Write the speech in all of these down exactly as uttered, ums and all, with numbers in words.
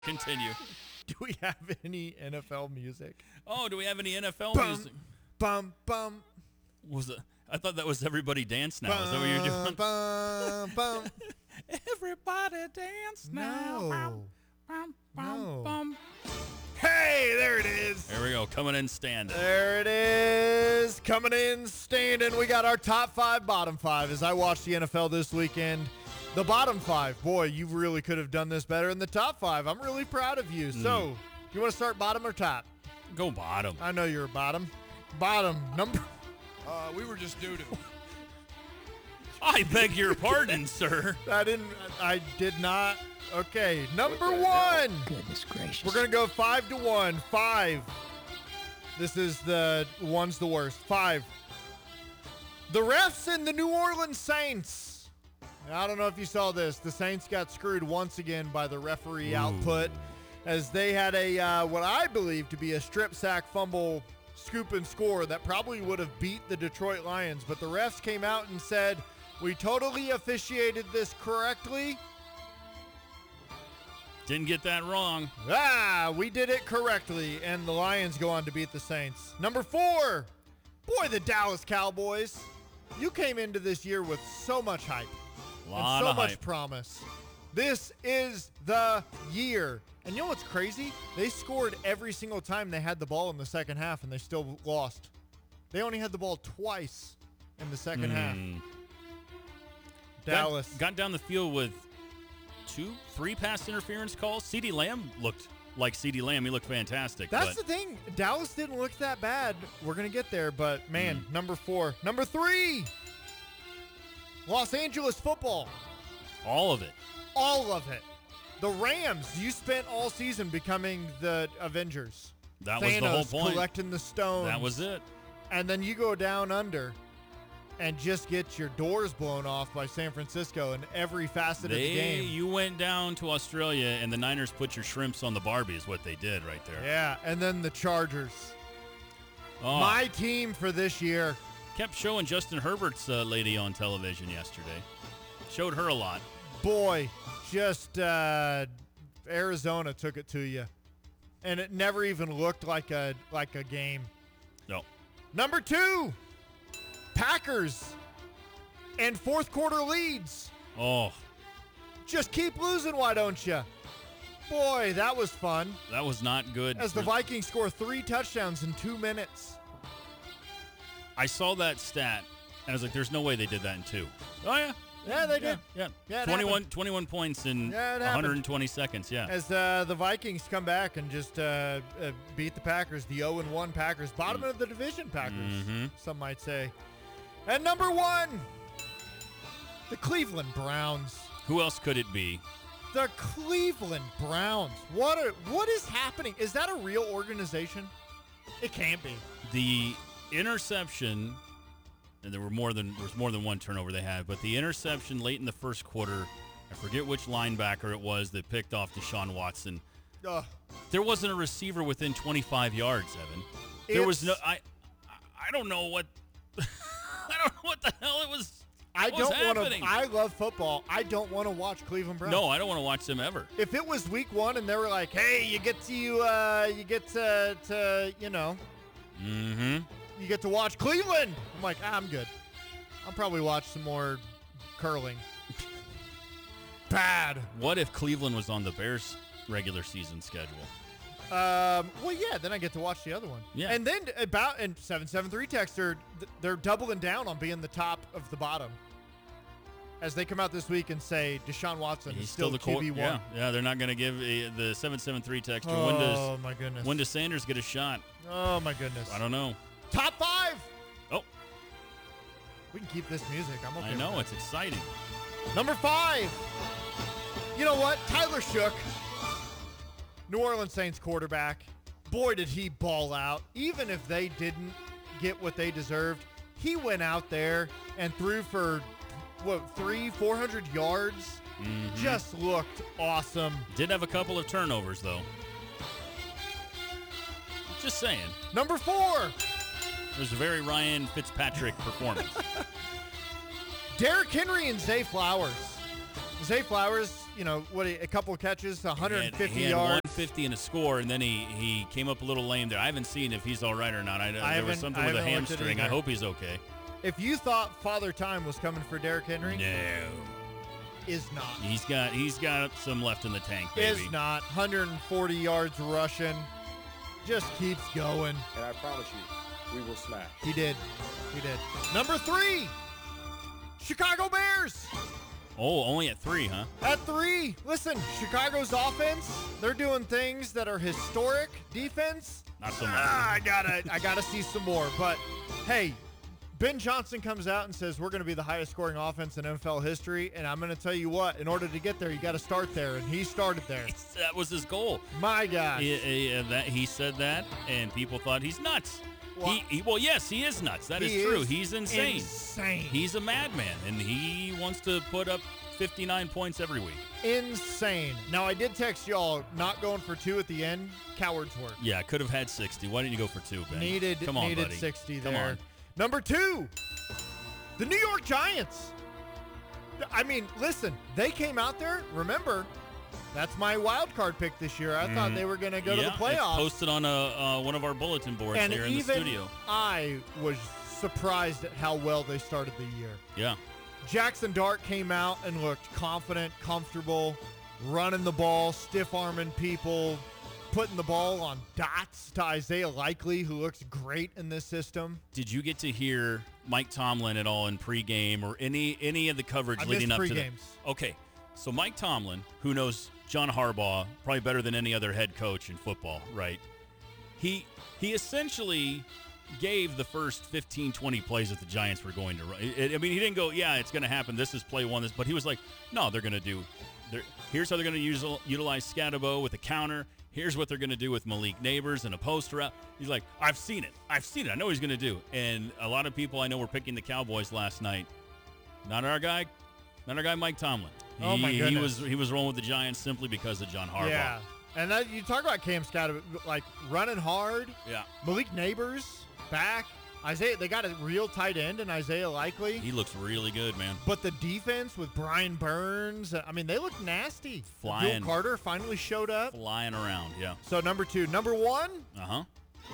Continue. Do we have any N F L music? Oh, do we have any N F L bum, music? Bum, bum. Was it? I thought that was Everybody Dance Now. Bum, Is that what you're doing? Bum, bum. Everybody Dance Now. No. Bum, bum, No. bum. Hey, there it is. There we go. Coming in standing. There it is. Coming in standing. We got our top five, bottom five. As I watched the N F L this weekend, the bottom five, boy, you really could have done this better in the top five. I'm really proud of you. Mm. So, you want to start bottom or top? Go bottom. I know you're a bottom. Bottom. Number. Uh, we were just doo-doo. I beg your pardon, sir. I didn't. I did not. Okay, number one. Goodness gracious. We're going to go five to one. Five. This is the one's the worst. Five. The refs and the New Orleans Saints. I don't know if you saw this. The Saints got screwed once again by the referee Ooh. output as they had a uh, what I believe to be a strip sack fumble scoop and score that probably would have beat the Detroit Lions. But the refs came out and said, we totally officiated this correctly. Didn't get that wrong. Ah, we did it correctly, and the Lions go on to beat the Saints. Number four, boy, the Dallas Cowboys. You came into this year with so much hype Lot and so of much hype. promise. This is the year. And you know what's crazy? They scored every single time they had the ball in the second half, and they still lost. They only had the ball twice in the second Mm. half. Dallas. Got, got down the field with two, three pass interference calls. CeeDee Lamb looked like CeeDee Lamb. He looked fantastic. That's but the thing. Dallas didn't look that bad. We're going to get there, but man, Mm. number four. Number three, Los Angeles football. all of it. All of it. The Rams, you spent all season becoming the Avengers. That Thanos was the whole point. collecting the stones. That was it. And then you go down under and just get your doors blown off by San Francisco in every facet They, of the game. You went down to Australia, and the Niners put your shrimps on the Barbie is what they did right there. Yeah, and then the Chargers. Oh, My team for this year. kept showing Justin Herbert's uh, lady on television yesterday. Showed her a lot. Boy, just uh, Arizona took it to you. And it never even looked like a like a game. No. Number two, Packers and fourth quarter leads. Oh, Just keep losing, why don't you? Boy, that was fun. that was not good. As the Vikings score three touchdowns in two minutes. I saw that stat, and I was like, there's no way they did that in two. Oh, yeah. Yeah, they Yeah, did. yeah. Yeah, it twenty-one, happened. twenty-one points in Yeah, it one hundred twenty seconds, yeah. As uh, the Vikings come back and just uh, uh, beat the Packers, the oh and one Packers, bottom of the division Packers, Mhm. some might say. And number one, the Cleveland Browns. Who else could it be? The Cleveland Browns. What are, what is happening? Is that a real organization? It can't be. The interception, and there were more than there was more than one turnover they had, but the interception late in the first quarter, I forget which linebacker it was that picked off Deshaun Watson. Ugh. There wasn't a receiver within twenty-five yards, Evan. There was no It's- I I don't know what I don't know what the hell it was. I what was don't want happening. to. I love football. I don't want to watch Cleveland Browns. No, I don't want to watch them ever. If it was week one and they were like, "Hey, you get to you, uh, you get to, to, you know, Mm-hmm. you get to watch Cleveland," I'm like, ah, I'm good. I'll probably watch some more curling. Bad. What if Cleveland was on the Bears' regular season schedule? Um, well, yeah, then I get to watch the other one. Yeah. And then about and seven seven three texter, th- they're doubling down on being the top of the bottom. As they come out this week and say Deshaun Watson He's is still, the Q B core. one. Yeah, yeah, they're not going to give a, the seven seven three texter. Oh, when does my goodness. when does Sanders get a shot? Oh, my goodness. I don't know. Top five. Oh, We can keep this music. I'm okay I with know that. it's exciting. Number five. You know what? Tyler Shook, New Orleans Saints quarterback. Boy, did he ball out. Even if they didn't get what they deserved, he went out there and threw for, what, three, four hundred yards? Mhm. Just looked awesome. Did have a couple of turnovers though. Just saying, Number four, it was a very Ryan Fitzpatrick performance. Derrick Henry and Zay Flowers. Zay Flowers you know, what a couple of catches, one hundred fifty he had, he had yards. one hundred fifty and a score, and then he, he came up a little lame there. I haven't seen if he's all right or not. I, I there was something with a haven't looked at hamstring. I either. hope he's okay. If you thought Father Time was coming for Derrick Henry, No. is not. He's got he's got some left in the tank, baby. Is not. one hundred forty yards rushing. Just keeps going. And I promise you, we will smash. He did. He did. Number three, Chicago Bears. Oh, only at three, huh? At three, listen, Chicago's offense, they're doing things that are historic. Defense, Not so much. ah, I gotta, I gotta see some more. But hey, Ben Johnson comes out and says we're going to be the highest scoring offense in N F L history, and I'm going to tell you what. In order to get there, you got to start there, and he started there. That was his goal. My gosh. He, he- that, he said that, and people thought he's nuts. Well- he, he, well, yes, he is nuts. That is He true. is He's insane. Insane. He's a madman, and he wants to put up fifty-nine points every week. Insane. Now, I did text y'all not going for two at the end. Coward's work. Yeah, could have had sixty. Why didn't you go for two, Ben? Needed, Come on, needed buddy. sixty Come there. on. Number two, the New York Giants. I mean, listen, they came out there. Remember, that's my wild card pick this year. I thought they were going to go yeah, to the it's playoffs. posted on a, uh, one of our bulletin boards and here in even the studio. I was surprised at how well they started the year. Yeah. Jackson Dart came out and looked confident, comfortable, running the ball, stiff-arming people, putting the ball on dots to Isaiah Likely, who looks great in this system. Did you get to hear Mike Tomlin at all in pregame or any any of the coverage I leading missed up to the pre-games. Okay. So Mike Tomlin, who knows John Harbaugh probably better than any other head coach in football, right? He he essentially gave the first fifteen, twenty plays that the Giants were going to run. I I mean, he didn't go, yeah, it's going to happen. This is play one. This, but he was like, no, they're going to do. They're, here's how they're going to use utilize Scatabo with a counter. Here's what they're going to do with Malik Neighbors and a post route. He's like, I've seen it. I've seen it. I know what he's going to do. And a lot of people I know were picking the Cowboys last night. Not our guy. Not our guy, Mike Tomlin. He, Oh, my He goodness. was he was rolling with the Giants simply because of John Harbaugh. Yeah. And that, you talk about Cam Scott, like running hard. Yeah. Malik Neighbors back. Isaiah, they got a real tight end in Isaiah Likely. He looks really good, man. But the defense with Brian Burns, I mean, they look nasty. Flying. Bill Carter finally showed up. Flying around, yeah. So number two. Number one, Uh-huh.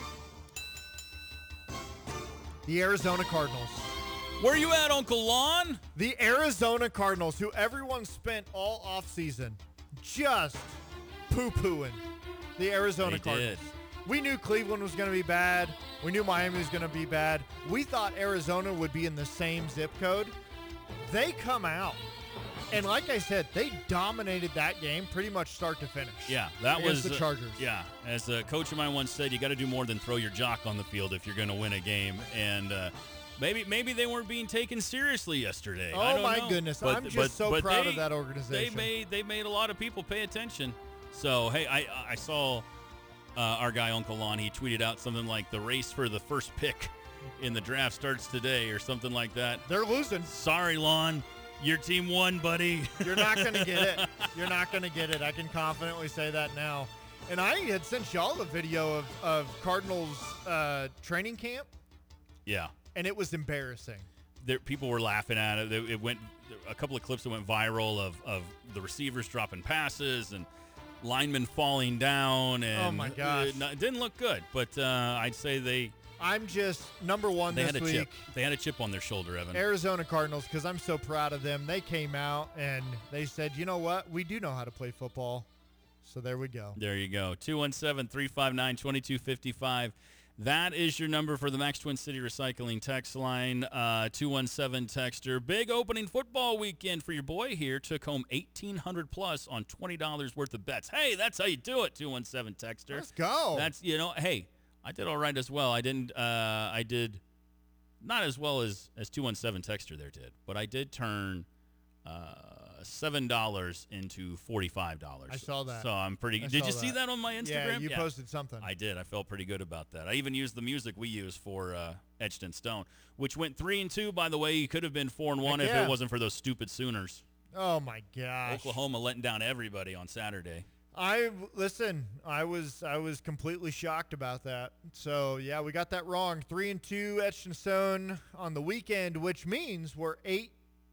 the Arizona Cardinals. Where you at, Uncle Lon? The Arizona Cardinals, who everyone spent all offseason just poo-pooing. The Arizona They Cardinals. did. We knew Cleveland was going to be bad. We knew Miami was going to be bad. We thought Arizona would be in the same zip code. They come out. And like I said, they dominated that game pretty much start to finish. Yeah, that against was the uh, Chargers. yeah, as a coach of mine once said, you got to do more than throw your jock on the field if you're going to win a game. And uh, maybe maybe they weren't being taken seriously yesterday. I Oh don't my know. goodness, But- I'm just but- so but proud they- of that They organization. made they made a lot of people pay attention. So hey, I I saw uh, our guy Uncle Lon. He tweeted out something like the race for the first pick in the draft starts today or something like that. They're losing. Sorry, Lon, your team won, buddy. You're not going to get it. You're not going to get it. I can confidently say that now. And I had sent y'all a video of, of Cardinals uh, training camp, Yeah. and it was embarrassing. There, people were laughing at it. It it went a couple of clips that went viral of, of the receivers dropping passes and linemen falling down. And Oh, my gosh. It, it didn't look good, but uh, I'd say they I'm just number one they this had a week. chip. They had a chip on their shoulder, Evan. Arizona Cardinals, because I'm so proud of them. They came out and they said, you know what? We do know how to play football. So there we go. There you go. two one seven, three five nine, two two five five. That is your number for the Max Twin City Recycling text line. Uh, two one seven texter. Big opening football weekend for your boy here. Took home eighteen hundred plus on twenty dollars worth of bets. Hey, that's how you do it, two one seven texter. Let's go. That's, you know, hey, I did all right as well. I didn't, uh, I did not as well as, as two one seven texter there did, but I did turn uh, seven dollars into forty-five dollars. I saw that. So I'm pretty I Did saw you see that. that on my Instagram? Yeah, you posted something. I did. I felt pretty good about that. I even used the music we use for uh, Etched in Stone, which went three and two, by the way. You could have been four and one Heck if yeah. it wasn't for those stupid Sooners. Oh, my gosh. Oklahoma letting down everybody on Saturday. I listen. I was I was completely shocked about that. So yeah, we got that wrong. Three and two, Etched in Stone on the weekend, which means we're eight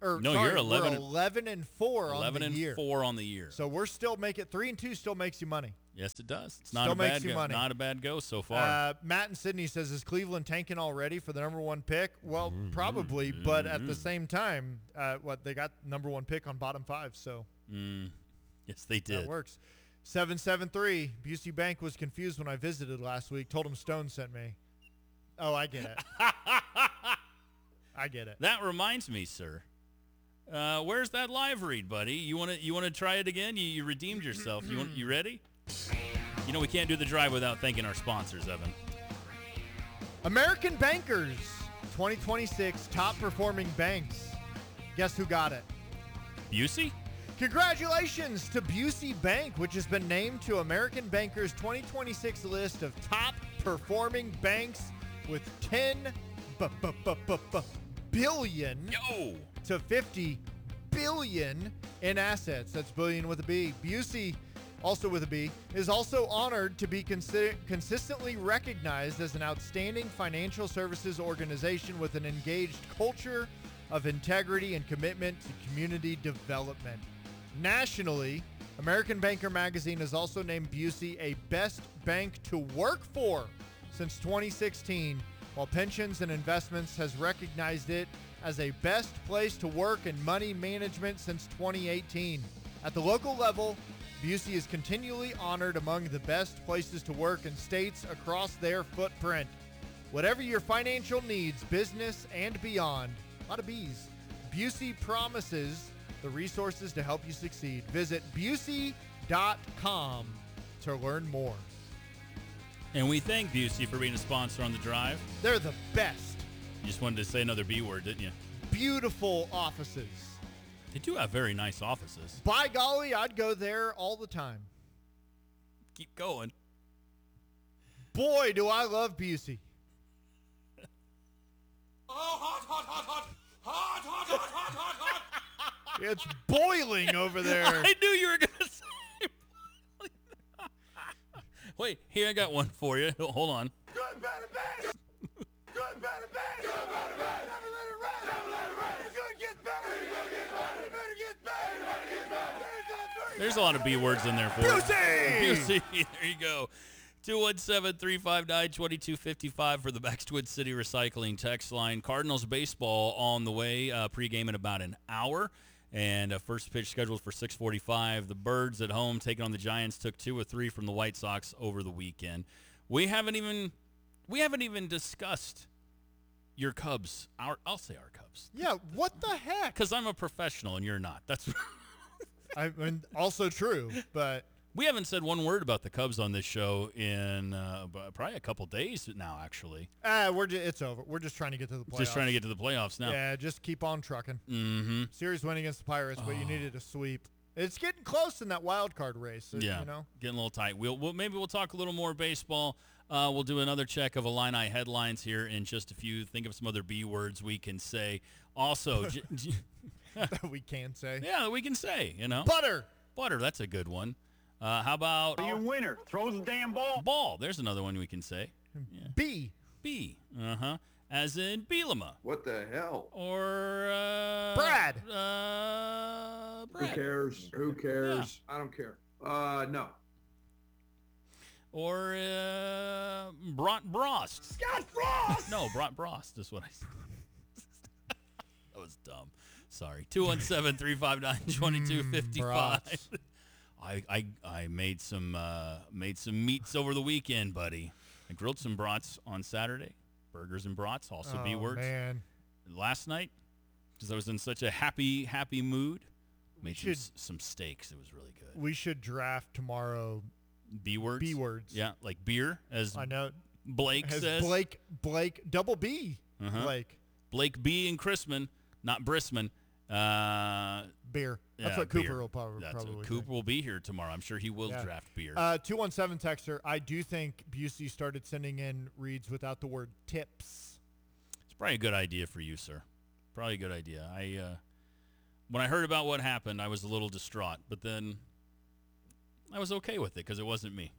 Or, No, sorry, you're eleven We're eleven and four on eleven the and year. four on the year. So we're still making three and two. Still makes you money. Yes, it does. It's not Still a makes bad you go. money. Not a bad go so far. Uh, Matt and Sydney says, is Cleveland tanking already for the number one pick? Well, probably, but at the same time, uh, what they got number one pick on bottom five, so mm, yes, they did. that works. seven seven three, Busey Bank was confused when I visited last week. Told him Stone sent me. Oh, I get it. I get it. That reminds me, sir. Uh, where's that live read, buddy? You want to you want to try it again? You, you redeemed yourself. You want, you ready? You know we can't do the drive without thanking our sponsors, Evan. American Bankers, twenty twenty-six top performing banks. Guess who got it? Busey? Congratulations to Busey Bank, which has been named to American Bankers' twenty twenty-six list of top performing banks with ten b- b- b- b- b- billion Yo! to fifty billion in assets. That's billion with a B. Busey, also with a B, is also honored to be consider- consistently recognized as an outstanding financial services organization with an engaged culture of integrity and commitment to community development. Nationally, American Banker Magazine has also named Busey a best bank to work for since twenty sixteen, while Pensions and Investments has recognized it as a best place to work in money management since twenty eighteen. At the local level, Busey is continually honored among the best places to work in states across their footprint. Whatever your financial needs, business and beyond, a lot of B's, Busey promises the resources to help you succeed. Visit Busey dot com to learn more. And we thank Busey for being a sponsor on the drive. They're the best. You just wanted to say another B word, didn't you? Beautiful offices. They do have very nice offices. By golly, I'd go there all the time. Keep going. Boy, do I love Busey. Oh, hot, hot, hot, hot. Hot, hot, hot, hot, hot, hot. It's boiling over there. I knew you were going to say Wait, here I got one for you. Hold on. Good, bad, and bad. Good, bad, and bad. Good, bad, and bad. Never let it rest. Never let it rest. It's good gets better. It's good gets better. It better get better. It better get better. There's a lot of B words in there for Busey! you. Busey! There you go. two one seven, three five nine, two two five five for the Max Twin City Recycling text line. Cardinals baseball on the way. Uh, pregame in about an hour. And uh, first pitch scheduled for six forty-five. The Birds at home taking on the Giants. Took two or three from the White Sox over the weekend. We haven't even we haven't even discussed your Cubs. Our I'll say our Cubs. Yeah, what the heck? Because I'm a professional and you're not. That's I mean, also true, but we haven't said one word about the Cubs on this show in uh, probably a couple days now, actually. uh, we're ju- it's over. We're just trying to get to the playoffs. Just trying to get to the playoffs now. Yeah, just keep on trucking. Mm-hmm. Series win against the Pirates, but you needed a sweep. It's getting close in that wild card race. so, Yeah, you know. getting a little tight. We'll, we'll maybe we'll talk a little more baseball. Uh, we'll do another check of Illini headlines here in just a few. Think of some other B words we can say. Also, j- j- that we can say. yeah, we can say. You know, Butter. butter. That's a good one. Uh, how about Be a winner. Throw the damn ball. ball? There's another one we can say. B. B. Uh huh. As in Bielema. What the hell? Or uh, Brad. Uh, Who Brad. cares? Who cares? I don't care. Uh, no. Or uh, Bront Brost. Scott Frost. No, Bront Brost is what I said. That was dumb. Sorry. two one seven, three five nine, two two five five. brats. I, I I made some uh, made some meats over the weekend, buddy. I grilled some brats on Saturday. Burgers and brats, also oh, B words. man. Last night, because I was in such a happy, happy mood, made some, should- s- some steaks. It was really good. We should draft tomorrow B words? B words. Yeah, like beer, as I know. Blake Has says. Blake, Blake, double B. Uh-huh. Blake. Blake B. and Chrisman, not Brisman. Uh, Beer. That's yeah, what Cooper beer. will probably, That's probably what say. Cooper will be here tomorrow. I'm sure he will Yeah. draft beer. Uh, two one seven texter, I do think Busey started sending in reads without the word tips. It's probably a good idea for you, sir. Probably a good idea. I uh, when I heard about what happened, I was a little distraught, but then I was okay with it because it wasn't me.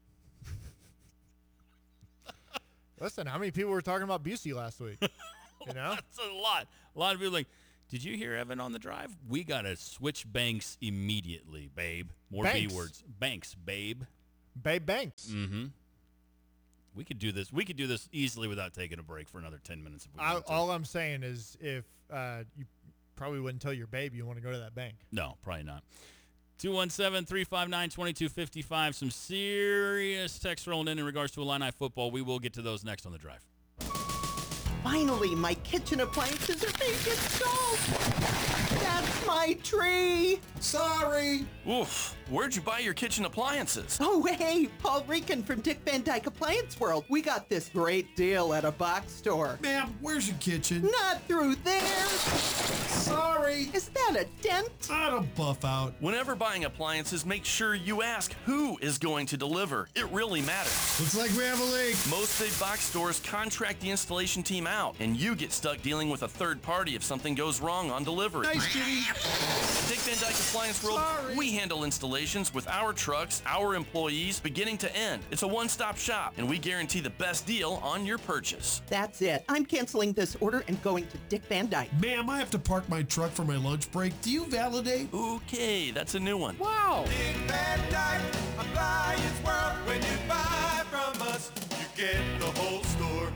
Listen, how many people were talking about Busey last week? You know? That's a lot. A lot of people are like, Did you hear Evan on the drive? We got to switch banks immediately, babe. More Banks. B words. Banks, babe. Babe Banks. Mm-hmm. We could do this. We could do this easily without taking a break for another ten minutes. If we I, wanted to. all I'm saying is if uh, you probably wouldn't tell your babe you want to go to that bank. No, probably not. two one seven, three five nine, two two five five. Some serious text rolling in in regards to Illini football. We will get to those next on the drive. Finally, my kitchen appliances are being installed. That's my tree. Sorry. Oof. Where'd you buy your kitchen appliances? Oh, hey, Paul Rican from Dick Van Dyke Appliance World. We got this great deal at a box store. Ma'am, where's your kitchen? Not through there. Sorry. Is that a dent? I don't buff out. Whenever buying appliances, make sure you ask who is going to deliver. It really matters. Looks like we have a leak. Most big box stores contract the installation team out, and you get stuck dealing with a third party if something goes wrong on delivery. Nice, Jimmy. At Dick Van Dyke Appliance World, Sorry. we handle installations with our trucks, our employees, beginning to end. It's a one-stop shop, and we guarantee the best deal on your purchase. That's it. I'm canceling this order and going to Dick Van Dyke. Ma'am, I have to park my truck for my lunch break. Do you validate? Okay, that's a new one. Wow. Dick Van Dyke Appliance World. When you buy from us, you get the whole store.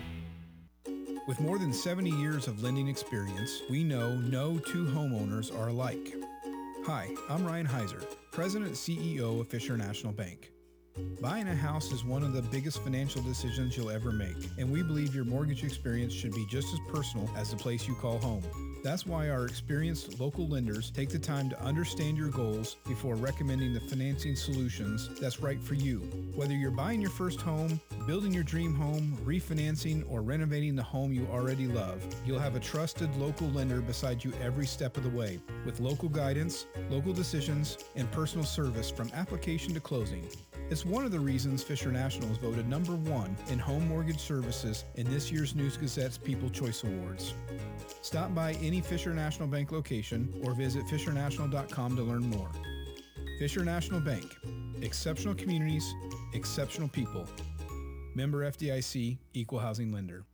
With more than seventy years of lending experience, we know no two homeowners are alike. Hi, I'm Ryan Heiser, President and C E O of Fisher National Bank. Buying a house is one of the biggest financial decisions you'll ever make, and we believe your mortgage experience should be just as personal as the place you call home. That's why our experienced local lenders take the time to understand your goals before recommending the financing solutions that's right for you. Whether you're buying your first home, building your dream home, refinancing, or renovating the home you already love, you'll have a trusted local lender beside you every step of the way, with local guidance, local decisions, and personal service from application to closing. It's one of the reasons Fisher National is voted number one in home mortgage services in this year's News Gazette's People Choice Awards. Stop by any Fisher National Bank location or visit fisher national dot com to learn more. Fisher National Bank. Exceptional communities, exceptional people. Member F D I C, Equal Housing Lender.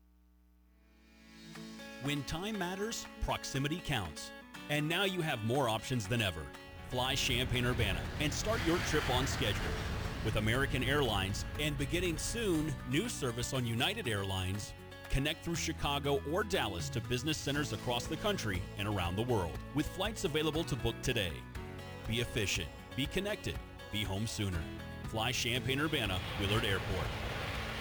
When time matters, proximity counts. And now you have more options than ever. Fly Champaign-Urbana and start your trip on schedule. With American Airlines and beginning soon, new service on United Airlines, connect through Chicago or Dallas to business centers across the country and around the world, with flights available to book today. Be efficient, be connected, be home sooner. Fly Champaign-Urbana, Willard Airport.